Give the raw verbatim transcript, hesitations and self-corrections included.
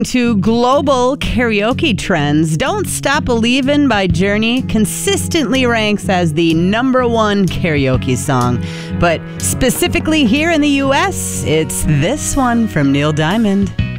To global karaoke trends, Don't Stop Believin' by Journey consistently ranks as the number one karaoke song. But specifically here in the U S, it's this one from Neil Diamond.